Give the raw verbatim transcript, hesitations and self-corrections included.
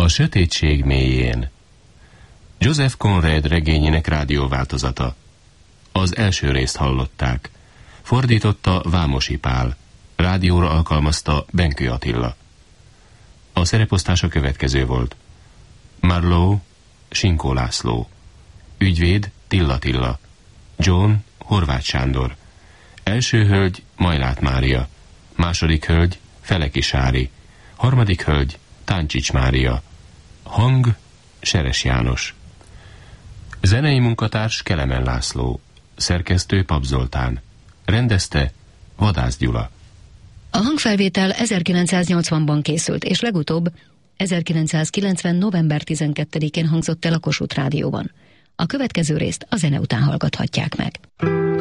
A sötétség mélyén. Joseph Conrad regényének rádióváltozata. Az első részt hallották. Fordította Vámosi Pál. Rádióra alkalmazta Benkő Attila. A szereposztás a következő volt. Marlowe, Sinkó László. Ügyvéd, Tilla Tilla. John, Horváth Sándor. Első hölgy, Majlát Mária. Második hölgy, Feleki Sári. Harmadik hölgy, Táncsics Mária. Hang, Seres János. Zenei munkatárs, Kelemen László. Szerkesztő, Pap Zoltán. Rendezte, Vadász Gyula. A hangfelvétel ezerkilencszáznyolcvanban készült, és legutóbb ezerkilencszázkilencven. november tizenkettedikén hangzott el a Kossuth Rádióban. A következő részt a zene után hallgathatják meg.